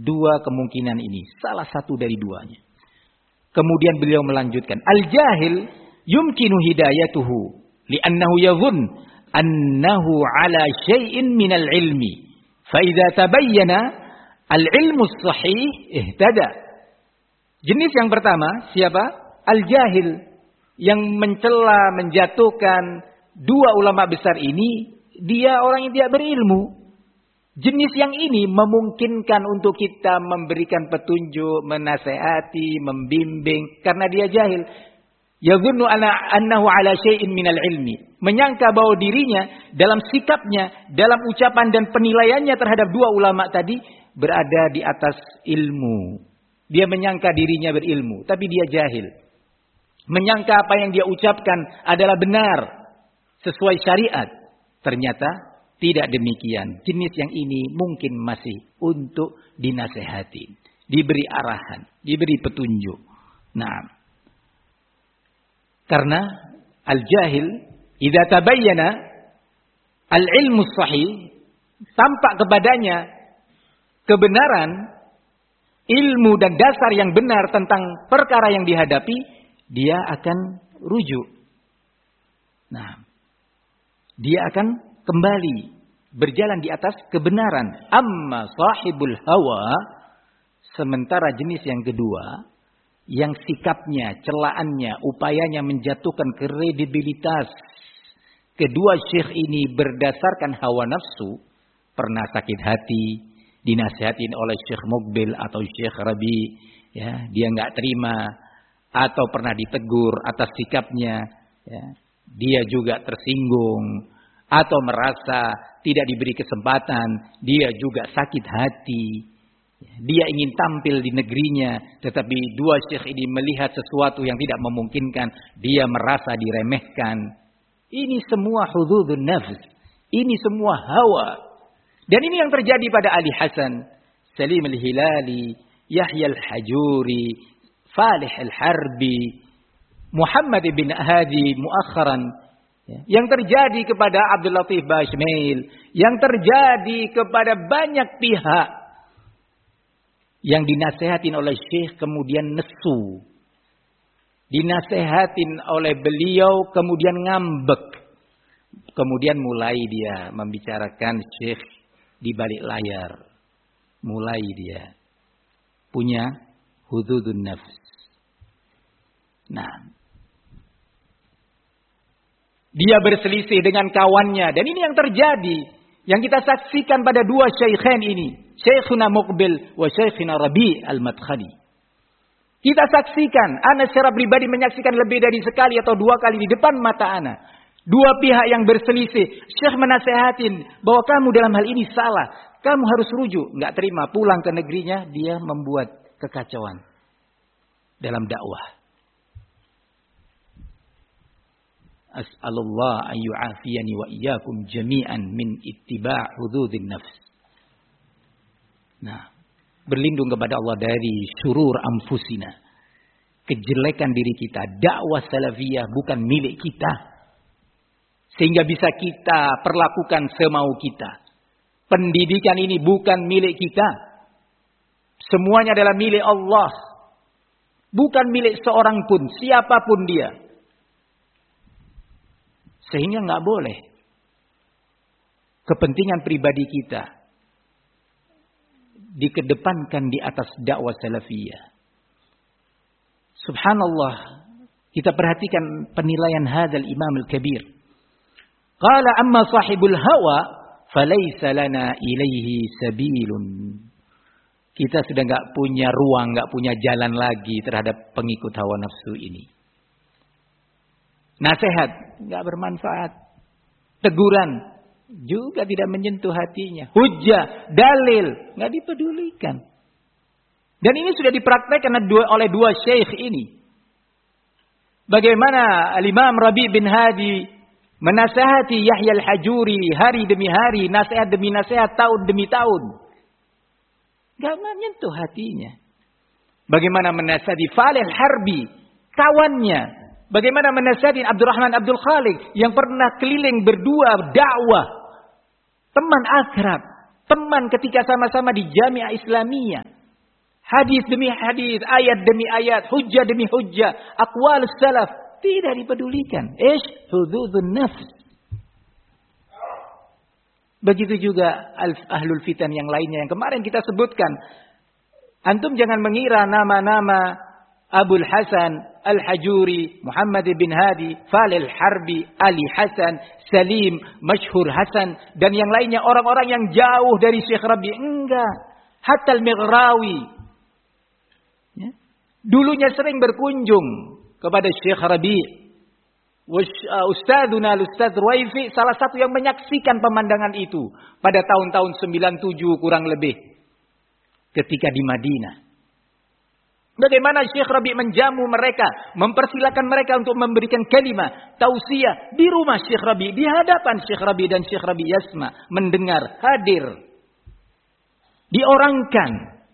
dua kemungkinan ini, salah satu dari duanya. Kemudian beliau melanjutkan, al-jahil yumkinu hidayatuhu li'annahu yadhun annahu ala syai'in minal ilmi. Fa idza tabayyana al-ilmu sahih ihtada. Jenis yang pertama siapa? Al-jahil yang mencela, menjatuhkan dua ulama besar ini, dia orang yang tidak berilmu. Jenis yang ini memungkinkan untuk kita memberikan petunjuk, menasehati, membimbing karena dia jahil. Yadhunnu annahu ala syai'in minal ilmi. Menyangka bahwa dirinya dalam sikapnya, dalam ucapan dan penilaiannya terhadap dua ulama tadi berada di atas ilmu. Dia menyangka dirinya berilmu, tapi dia jahil. Menyangka apa yang dia ucapkan adalah benar, sesuai syariat. Ternyata tidak demikian. Jenis yang ini mungkin masih untuk dinasehati, diberi arahan, diberi petunjuk. Nah, karena al-jahil idza tabayyana al-ilmu sahih, tampak kepadanya kebenaran, ilmu dan dasar yang benar tentang perkara yang dihadapi, dia akan rujuk. Nah, dia akan kembali berjalan di atas kebenaran. Amma sahibul hawa, sementara jenis yang kedua, yang sikapnya, celaannya, upayanya menjatuhkan kredibilitas kedua syekh ini berdasarkan hawa nafsu, pernah sakit hati, dinasihatin oleh Syekh Muqbil atau Syekh Rabi, ya, dia nggak terima, atau pernah ditegur atas sikapnya, ya, dia juga tersinggung, atau merasa tidak diberi kesempatan, dia juga sakit hati. Dia ingin tampil di negerinya, tetapi dua syekh ini melihat sesuatu yang tidak memungkinkan, dia merasa diremehkan. Ini semua hududun nafs, ini semua hawa. Dan ini yang terjadi pada Ali Hasan, Salim al-Hilali, Yahya al-Hajuri, Falih al-Harbi, Muhammad bin Hadi muakharan. Yang terjadi kepada Abdul Latif Bashmail, yang terjadi kepada banyak pihak yang dinasehatin oleh Syekh kemudian nesu, dinasehatin oleh beliau kemudian ngambek, kemudian mulai dia membicarakan Syekh di balik layar, mulai dia punya hududun nafs. Nah, dia berselisih dengan kawannya. Dan ini yang terjadi. Yang kita saksikan pada dua syaikhain ini. Syekhuna Muqbil wa Syekhuna Rabi al-Madkhali. Kita saksikan. Ana secara pribadi menyaksikan lebih dari sekali atau dua kali di depan mata ana. Dua pihak yang berselisih. Syekh menasehatin bahwa kamu dalam hal ini salah. Kamu harus rujuk. Nggak terima. Pulang ke negerinya. Dia membuat kekacauan dalam dakwah. As'alullah an yu'afiyani wa iyyakum jami'an min ittiba' hududin nafs. Nah, berlindung kepada Allah dari syurur anfusina. Kejelekan diri kita. Dakwah salafiyah bukan milik kita. Sehingga bisa kita perlakukan semau kita. Pendidikan ini bukan milik kita. Semuanya adalah milik Allah. Bukan milik seorang pun, siapapun dia. Sehingga nggak boleh kepentingan pribadi kita dikedepankan di atas dakwah salafiyah. Subhanallah, kita perhatikan penilaian hadzal Imam al-Kabir. Qala amma sahibul hawa falaysa lana ilaihi sabilun. Kita sudah nggak punya ruang, nggak punya jalan lagi terhadap pengikut hawa nafsu ini. Nasihat nggak bermanfaat, teguran juga tidak menyentuh hatinya, hujjah, dalil nggak dipedulikan. Dan ini sudah dipraktekkan oleh dua syekh ini. Bagaimana Al-Imam Rabi bin Hadi menasihati Yahya al-Hajuri hari demi hari, nasihat demi nasihat, tahun demi tahun, nggak menyentuh hatinya. Bagaimana menasihati Falih al-Harbi, kawannya. Bagaimana menasihati Abdurrahman Abdul Khaliq yang pernah keliling berdua dakwah. Teman akrab. Teman ketika sama-sama di Jami'ah Islamiyah. Hadis demi hadis, ayat demi ayat, hujjah demi hujjah, aqwal salaf tidak dipedulikan. Hududun nafs. Begitu juga ahlul fitan yang lainnya yang kemarin kita sebutkan. Antum jangan mengira nama-nama Abul Hasan Al-Hajuri, Muhammad bin Hadi, Falil Harbi, Ali Hasan, Salim, Masyhur Hasan, dan yang lainnya orang-orang yang jauh dari Syekh Rabi. Enggak. Hatta Al-Mighrawi. Ya. Dulunya sering berkunjung kepada Syekh Rabi. Ustadzuna Al-Ustadz Ruwaifi salah satu yang menyaksikan pemandangan itu pada tahun-tahun 97 kurang lebih ketika di Madinah. Bagaimana Syekh Rabi menjamu mereka, mempersilakan mereka untuk memberikan kalimah tausiah di rumah Syekh Rabi, di hadapan Syekh Rabi, dan Syekh Rabi yasma, mendengar, hadir, diorangkan.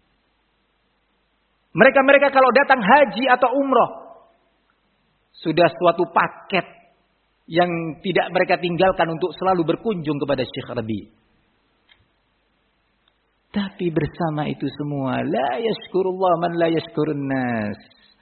Mereka kalau datang haji atau umroh sudah suatu paket yang tidak mereka tinggalkan untuk selalu berkunjung kepada Syekh Rabi. Tapi bersama itu semua, la yashkurullah man la yashkurun nas.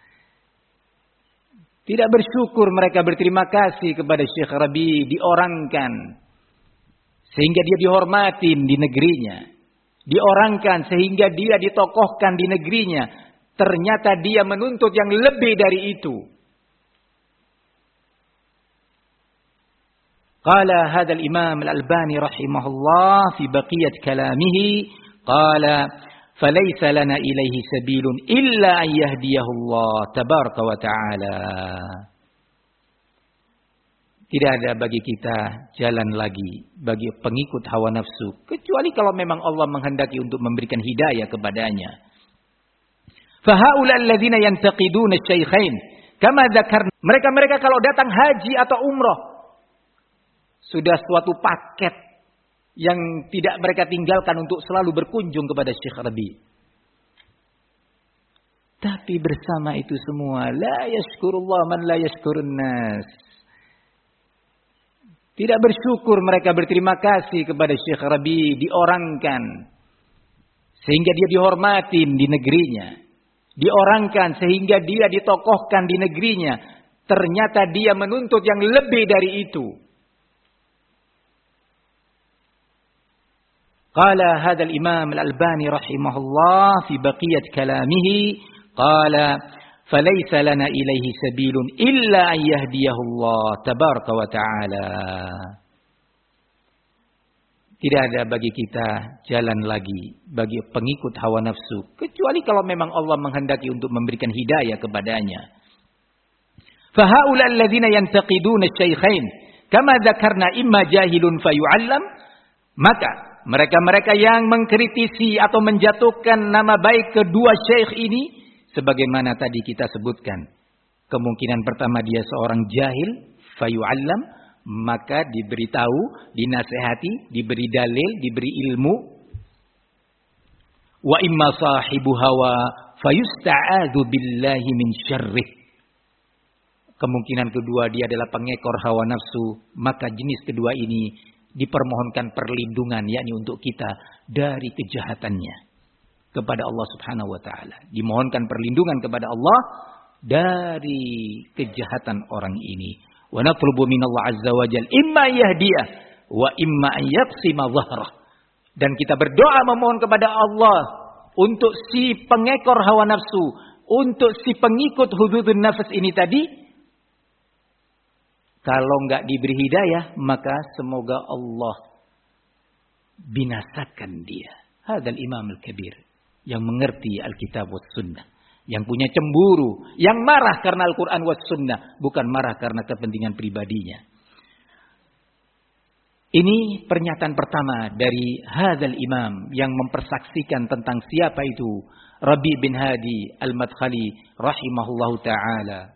Tidak bersyukur mereka, berterima kasih kepada Syekh Rabi, diorangkan sehingga dia dihormatin di negerinya. Diorangkan sehingga dia ditokohkan di negerinya. Ternyata dia menuntut yang lebih dari itu. Qala hadzal Imam Al-Albani rahimahullah fi baqiyat kalamihi, qala falaysa lana ilaihi sabilun illa an yahdiyahu Allah tabaraka wa ta'ala. Tidak ada bagi kita jalan lagi bagi pengikut hawa nafsu kecuali kalau memang Allah menghendaki untuk memberikan hidayah kepadanya. Fahaula alladzina yantaqiduna asy-syaikhain kama dzakarna. Mereka kalau datang haji atau umroh sudah suatu paket yang tidak mereka tinggalkan untuk selalu berkunjung kepada Syekh Rabi. Tapi bersama itu semua, la yashkurullah man la yashkurun nas. Tidak bersyukur mereka, berterima kasih kepada Syekh Rabi, diorangkan sehingga dia dihormatin di negerinya. Diorangkan sehingga dia ditokohkan di negerinya. Ternyata dia menuntut yang lebih dari itu. Qala hadzal Imam Al-Albani rahimahullah fi baqiyat kalamihi, qala falaysa lana ilaihi sabilun illa an yahdiyahu Allah tabaraka wa ta'ala. Tidak ada bagi kita jalan lagi bagi pengikut hawa nafsu kecuali kalau memang Allah menghendaki untuk memberikan hidayah kepadanya. Fahaula alladzina yantaqiduna asy-syaikhain kama dzakarna imma jahilun fayu'allam. Maka mereka yang mengkritisi atau menjatuhkan nama baik kedua syekh ini sebagaimana tadi kita sebutkan. Kemungkinan pertama dia seorang jahil, fayu'allam, maka diberitahu, dinasehati, diberi dalil, diberi ilmu. Wa imma sahibu hawa fayusta'adzu billahi min syarrih. Kemungkinan kedua dia adalah pengekor hawa nafsu, maka jenis kedua ini dipermohonkan perlindungan, yakni untuk kita dari kejahatannya kepada Allah Subhanahu wa taala. Dimohonkan perlindungan kepada Allah dari kejahatan orang ini. Wa natlubu minallah azza wa jalla imma yahdiyah wa imma an yaqsima dhahrah. Dan kita berdoa memohon kepada Allah untuk si pengekor hawa nafsu, untuk si pengikut hududun nafs ini tadi. Kalau enggak diberi hidayah, maka semoga Allah binasakan dia. Hadzal Imam Al-Kabir yang mengerti Alkitab was Sunnah, yang punya cemburu, yang marah karena Al-Quran was Sunnah, bukan marah karena kepentingan pribadinya. Ini pernyataan pertama dari hadzal Imam yang mempersaksikan tentang siapa itu Rabi bin Hadi Al-Madkhali rahimahullahu ta'ala.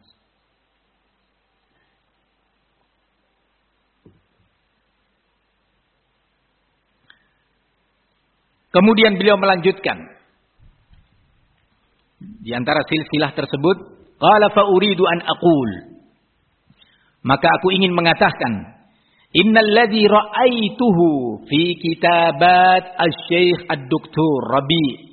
Kemudian beliau melanjutkan. Di antara silsilah tersebut, qala fa uridu an aqul. Maka aku ingin mengatakan, innal ladzi ra'aituhu fi kitabat asy-syekh ad-doktor Rabi'